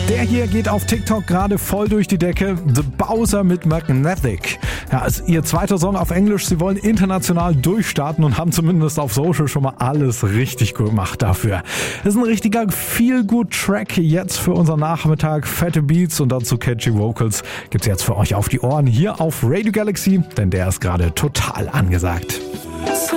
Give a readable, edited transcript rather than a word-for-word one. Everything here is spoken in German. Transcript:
Der hier geht auf TikTok gerade voll durch die Decke. The Bowser mit Magnetic. Ja, ist ihr zweiter Song auf Englisch. Sie wollen international durchstarten und haben zumindest auf Social schon mal alles richtig gut gemacht dafür. Das ist ein richtiger Feel-Good-Track jetzt für unseren Nachmittag. Fette Beats und dazu catchy Vocals gibt's jetzt für euch auf die Ohren hier auf Radio Galaxy, denn der ist gerade total angesagt.